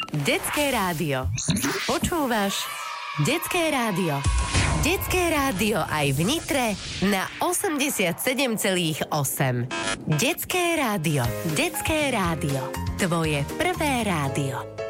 Detské rádio. Počúvaš Detské rádio. Detské rádio aj v Nitre na 87,8. Detské rádio. Detské rádio. Tvoje prvé rádio.